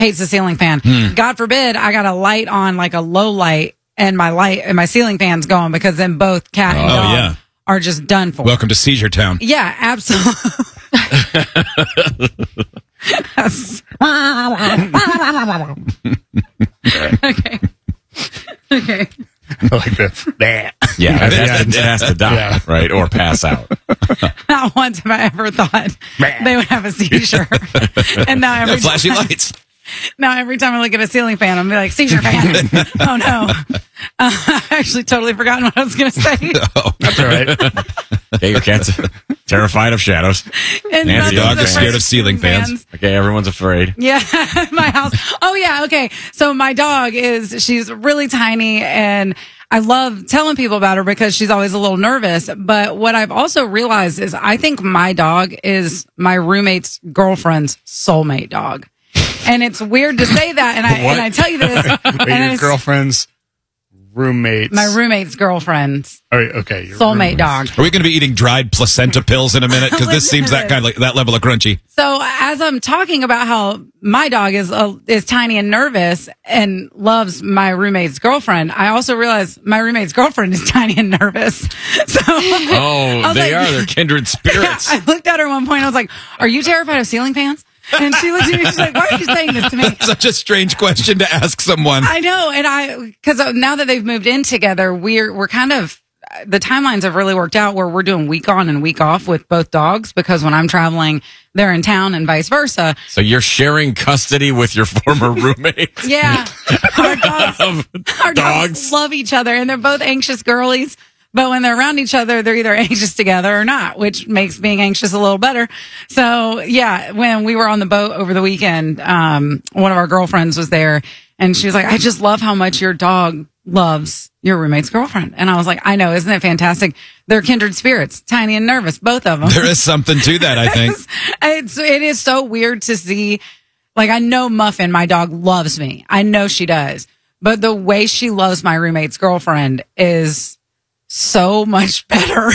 hates the ceiling fan. God forbid I got a light on, like a low light, and my ceiling fan's going, because then both cat and dog are just done for. Welcome to Seizure Town. Yeah, absolutely. Okay. Like that. Yeah, it has to die, right? Or pass out. Not once have I ever thought they would have a seizure. And now every Flashy time, lights. Now every time I look at a ceiling fan, I'm like, seizure fan. Oh no. I actually totally forgotten what I was going to say. Oh, that's all right. Okay, your cat's terrified of shadows. And Nancy dog is scared of ceiling fans. Okay, everyone's afraid. Yeah, my house. Oh yeah, okay. So my dog she's really tiny, and I love telling people about her because she's always a little nervous. But what I've also realized is I think my dog is my roommate's girlfriend's soulmate dog. And it's weird to say that, and I tell you this. Your girlfriend's roommate. My roommate's girlfriend's okay, soulmate dog. Are we going to be eating dried placenta pills in a minute? Because this seems that level of crunchy. So as I'm talking about how my dog is tiny and nervous and loves my roommate's girlfriend, I also realize my roommate's girlfriend is tiny and nervous. So they're kindred spirits. Yeah, I looked at her one point. I was like, "Are you terrified of ceiling fans?" And she looked at me, she's like, "Why are you saying this to me?" Such a strange question to ask someone. I know. And because now that they've moved in together, we're kind of, the timelines have really worked out where we're doing week on and week off with both dogs, because when I'm traveling, they're in town and vice versa. So you're sharing custody with your former roommate? Yeah. Our dogs love each other, and they're both anxious girlies. But when they're around each other, they're either anxious together or not, which makes being anxious a little better. So, yeah, when we were on the boat over the weekend, one of our girlfriends was there, and she was like, "I just love how much your dog loves your roommate's girlfriend." And I was like, "I know, isn't it fantastic? They're kindred spirits, tiny and nervous, both of them." There is something to that, I think. It is so weird to see. Like, I know Muffin, my dog, loves me. I know she does. But the way she loves my roommate's girlfriend is so much better.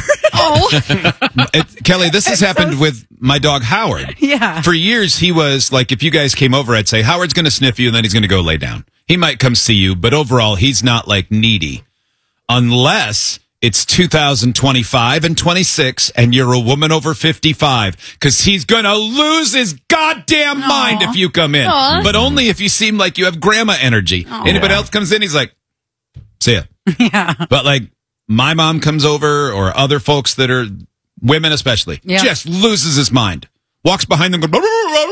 Kelly, this has happened with my dog Howard. Yeah. For years, he was like, if you guys came over, I'd say, Howard's going to sniff you and then he's going to go lay down. He might come see you, but overall, he's not like needy. Unless it's 2025 and 26 and you're a woman over 55, because he's going to lose his goddamn mind if you come in. But only if you seem like you have grandma energy. Anybody else comes in, he's like, see ya. Yeah. But like, my mom comes over, or other folks that are women especially, just loses his mind. Walks behind them, goes,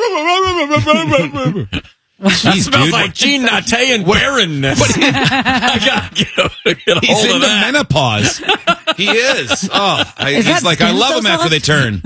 Jeez, smells like Gene Nate and barrenness. I gotta get a he's hold of into that. menopause. He is. He's like, I love them after they turn.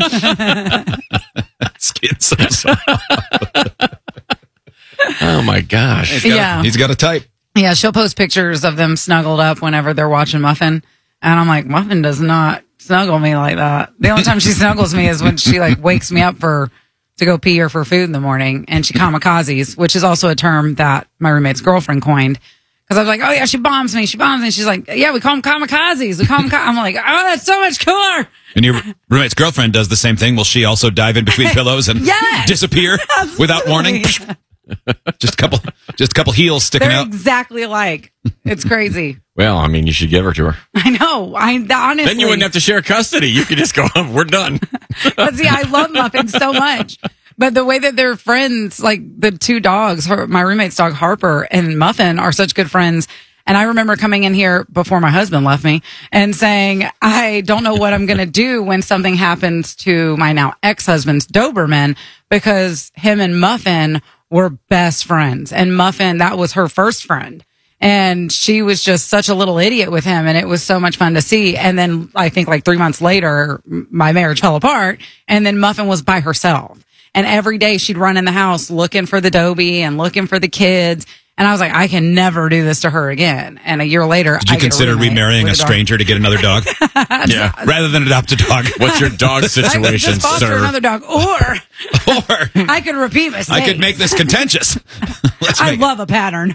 Skin so soft. Oh my gosh. He's got a type. Yeah, she'll post pictures of them snuggled up whenever they're watching Muffin. And I'm like, Muffin does not snuggle me like that. The only time she snuggles me is when she like wakes me up to go pee or for food in the morning. And she kamikazes, which is also a term that my roommate's girlfriend coined. Because I was like, "Oh yeah, she bombs me. She bombs me." She's like, "Yeah, we call them kamikazes. We call them." I'm like, "Oh, that's so much cooler." And your roommate's girlfriend does the same thing. Will she also dive in between pillows and disappear without warning? Just a couple heels sticking They're out. exactly alike. It's crazy. Well, I mean, you should give her to her. I know. Honestly. Then you wouldn't have to share custody. You could just go, "We're done." But see, I love Muffin so much. But the way that they're friends, like the two dogs, my roommate's dog Harper and Muffin are such good friends. And I remember coming in here before my husband left me and saying, "I don't know what I'm going to do when something happens to my now ex-husband's Doberman," because him and Muffin were best friends. And Muffin, that was her first friend. And she was just such a little idiot with him. And it was so much fun to see. And then I think like 3 months later, my marriage fell apart. And then Muffin was by herself. And every day she'd run in the house looking for the Dobie and looking for the kids. And I was like, I can never do this to her again. And a year later, did you consider remarrying a stranger to get another dog? Yeah, rather than adopt a dog. What's your dog situation, just foster sir? Another dog, or I could repeat mistakes. I could make this contentious. I love a pattern.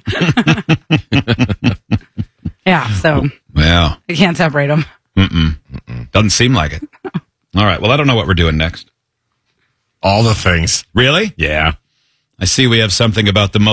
Yeah, so wow, you can't separate them. Doesn't seem like it. All right, well, I don't know what we're doing next. All the things. Really? Yeah. I see we have something about the